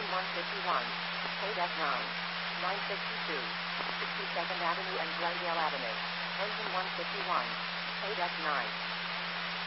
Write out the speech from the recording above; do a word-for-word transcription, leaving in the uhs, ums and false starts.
one fifty-one. K-Deck nine. nine sixty-two. sixty-second Avenue and Glendale Avenue. Engine one fifty-one. K-Deck nine.